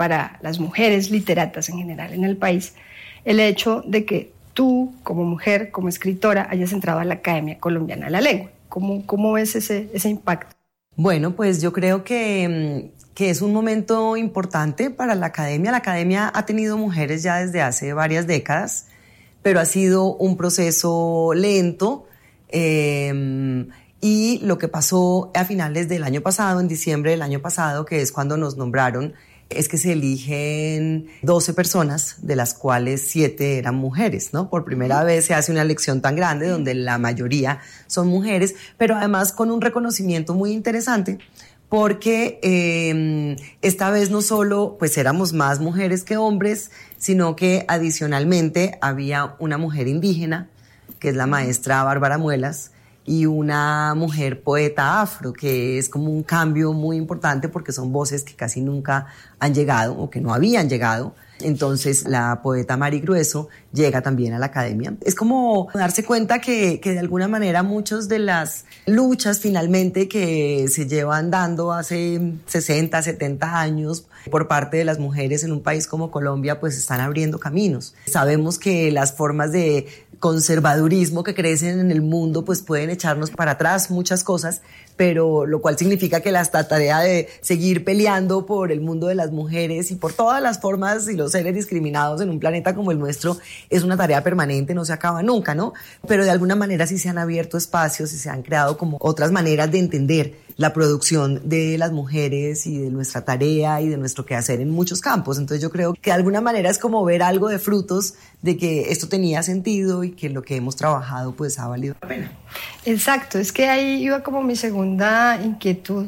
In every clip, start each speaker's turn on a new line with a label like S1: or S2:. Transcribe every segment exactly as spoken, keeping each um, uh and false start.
S1: para las mujeres literatas en general en el país, el hecho de que tú, como mujer, como escritora, hayas entrado a la Academia Colombiana de la Lengua. ¿Cómo, cómo ves ese, ese impacto?
S2: Bueno, pues yo creo que, que es un momento importante para la Academia. La Academia ha tenido mujeres ya desde hace varias décadas, pero ha sido un proceso lento. Eh, y lo que pasó a finales del año pasado, en diciembre del año pasado, que es cuando nos nombraron, es que se eligen doce personas, de las cuales siete eran mujeres, ¿no? Por primera vez se hace una elección tan grande donde la mayoría son mujeres, pero además con un reconocimiento muy interesante, porque eh, esta vez no solo pues éramos más mujeres que hombres, sino que adicionalmente había una mujer indígena, que es la maestra Bárbara Muelas, y una mujer poeta afro, que es como un cambio muy importante porque son voces que casi nunca han llegado o que no habían llegado. Entonces la poeta Mari Grueso llega también a la Academia. Es como darse cuenta que, que de alguna manera muchas de las luchas finalmente que se llevan dando hace sesenta, setenta años por parte de las mujeres en un país como Colombia, pues están abriendo caminos. Sabemos que las formas de conservadurismo que crecen en el mundo pues pueden echarnos para atrás muchas cosas, pero lo cual significa que la tarea de seguir peleando por el mundo de las mujeres y por todas las formas y los seres discriminados en un planeta como el nuestro es una tarea permanente, no se acaba nunca, ¿no? Pero de alguna manera sí se han abierto espacios y se han creado como otras maneras de entender la producción de las mujeres y de nuestra tarea y de nuestro quehacer en muchos campos. Entonces yo creo que de alguna manera es como ver algo de frutos de que esto tenía sentido y que lo que hemos trabajado pues ha valido la pena.
S1: Exacto, es que ahí iba como mi segunda inquietud,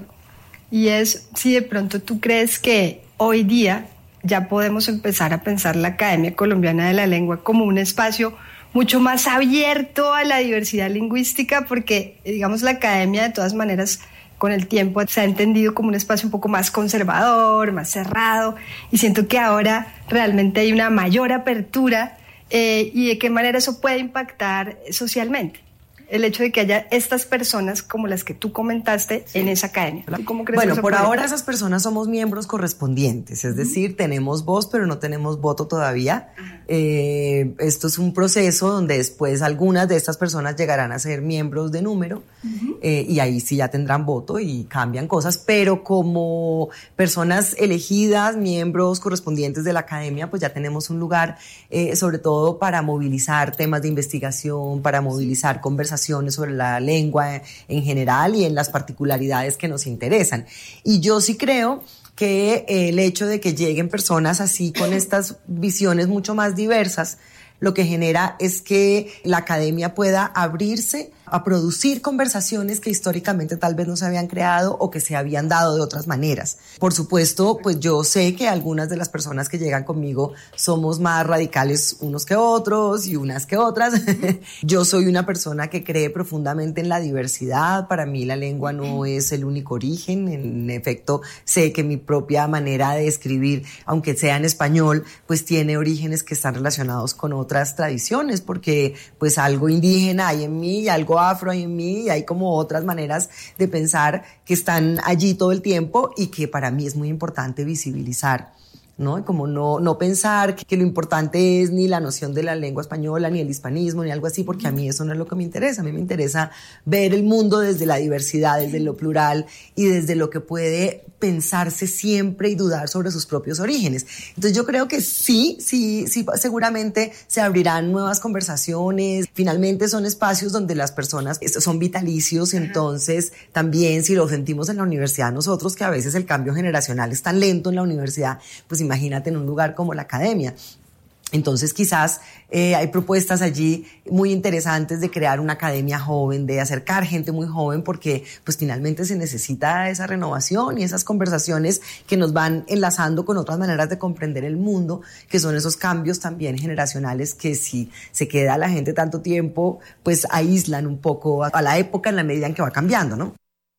S1: y es si de pronto tú crees que hoy día ya podemos empezar a pensar la Academia Colombiana de la Lengua como un espacio mucho más abierto a la diversidad lingüística, porque digamos la Academia de todas maneras con el tiempo se ha entendido como un espacio un poco más conservador, más cerrado, y siento que ahora realmente hay una mayor apertura, eh, y de qué manera eso puede impactar socialmente. El hecho de que haya estas personas como las que tú comentaste sí. en esa academia. ¿Cómo crees
S2: bueno,
S1: que
S2: por
S1: puede?
S2: ahora esas personas somos miembros correspondientes, es uh-huh. decir, tenemos voz pero no tenemos voto todavía. Uh-huh. Eh, esto es un proceso donde después algunas de estas personas llegarán a ser miembros de número uh-huh. eh, y ahí sí ya tendrán voto y cambian cosas, pero como personas elegidas, miembros correspondientes de la academia, pues ya tenemos un lugar eh, sobre todo para movilizar temas de investigación, para movilizar conversaciones sobre la lengua en general y en las particularidades que nos interesan. Y yo sí creo que el hecho de que lleguen personas así con estas visiones mucho más diversas, lo que genera es que la academia pueda abrirse a producir conversaciones que históricamente tal vez no se habían creado o que se habían dado de otras maneras. Por supuesto, pues yo sé que algunas de las personas que llegan conmigo somos más radicales unos que otros y unas que otras. Yo soy una persona que cree profundamente en la diversidad. Para mí la lengua no es el único origen. En efecto, sé que mi propia manera de escribir, aunque sea en español, pues tiene orígenes que están relacionados con otras tradiciones, porque pues algo indígena hay en mí y algo afro hay en mí y hay como otras maneras de pensar que están allí todo el tiempo y que para mí es muy importante visibilizar, ¿no? Y como no, no pensar que lo importante es ni la noción de la lengua española, ni el hispanismo, ni algo así, porque a mí eso no es lo que me interesa. A mí me interesa ver el mundo desde la diversidad, desde lo plural y desde lo que puede pensarse siempre y dudar sobre sus propios orígenes. Entonces yo creo que sí, sí, sí, seguramente se abrirán nuevas conversaciones. Finalmente son espacios donde las personas son vitalicios, entonces también si lo sentimos en la universidad nosotros, que a veces el cambio generacional es tan lento en la universidad, pues imagínate en un lugar como la academia. Entonces quizás eh, hay propuestas allí muy interesantes de crear una academia joven, de acercar gente muy joven, porque pues finalmente se necesita esa renovación y esas conversaciones que nos van enlazando con otras maneras de comprender el mundo, que son esos cambios también generacionales que si se queda la gente tanto tiempo, pues aíslan un poco a la época en la medida en que va cambiando, ¿no?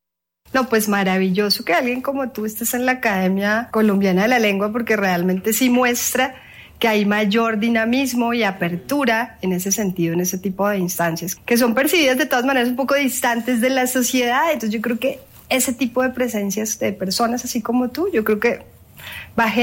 S1: No, pues maravilloso que alguien como tú estés en la Academia Colombiana de la Lengua, porque realmente sí muestra que hay mayor dinamismo y apertura en ese sentido, en ese tipo de instancias, que son percibidas de todas maneras un poco distantes de la sociedad. Entonces yo creo que ese tipo de presencias de personas así como tú, yo creo que va a